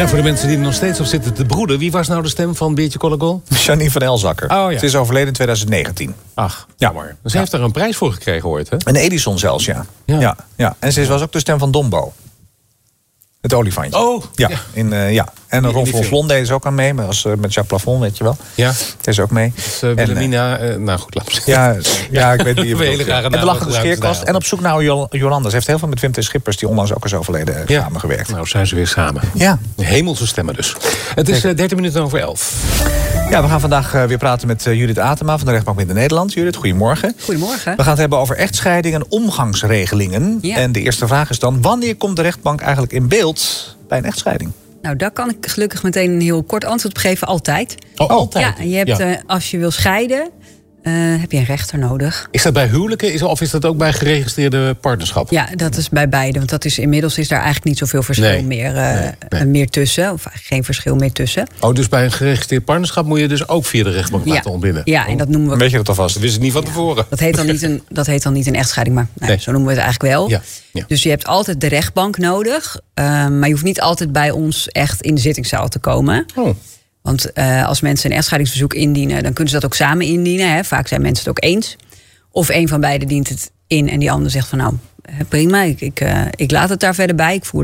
Ja, voor de mensen die er nog steeds op zitten te broeden. Wie was nou de stem van Beertje Collegol? Janine van Elzakker. Oh, ja. Ze is overleden in 2019. Ach, Ja. jammer. Ze heeft er een prijs voor gekregen ooit, hè? Een Edison zelfs, ja. Ja. Ja. En ze was ook de stem van Dombo. Het olifantje. Oh, ja. ja. En die Ron film. Flon deed ze ook aan mee. Maar was met Jacques Plafond, weet je wel. Ja. Deed ze ook mee. Dus Wilhelmina, nou goed, laat me Ja, ik weet niet. Een hele rare En de naam, lachende dat scheerkast. is En op zoek naar Jolanda. Ze heeft heel veel met Wim T. Schippers, die onlangs ook is overleden, samengewerkt. Nou, zijn ze weer samen. Ja. Hemelse stemmen dus. Het is 13 minuten over 11. Ja, we gaan vandaag weer praten met Judith Atema van de rechtbank Midden-Nederland. Judith, goedemorgen. Goedemorgen. We gaan het hebben over echtscheiding en omgangsregelingen. Ja. En de eerste vraag is dan, wanneer komt de rechtbank eigenlijk in beeld bij een echtscheiding? Nou, daar kan ik gelukkig meteen een heel kort antwoord op geven. Altijd. Oh, altijd? Ja, je hebt, als je wil scheiden, heb je een rechter nodig. Is dat bij huwelijken of is dat ook bij geregistreerde partnerschap? Ja, dat is bij beide. Want inmiddels is daar eigenlijk niet zoveel verschil meer tussen. Of eigenlijk geen verschil meer tussen. Oh, dus bij een geregistreerd partnerschap moet je dus ook via de rechtbank laten ontbinden? Ja, en dat noemen we... Weet je dat alvast? Dat wist ik niet van tevoren. Dat heet dan niet een echtscheiding, maar zo noemen we het eigenlijk wel. Ja. Dus je hebt altijd de rechtbank nodig. Maar je hoeft niet altijd bij ons echt in de zittingszaal te komen. Oh. Want als mensen een echtscheidingsverzoek indienen, dan kunnen ze dat ook samen indienen. Hè. Vaak zijn mensen het ook eens. Of een van beiden dient het in en die ander zegt van nou, prima, ik laat het daar verder bij. Ik voer